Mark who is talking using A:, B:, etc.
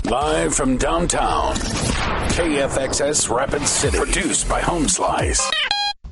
A: Live from downtown, KFXS Rapid City. Produced by Home Slice.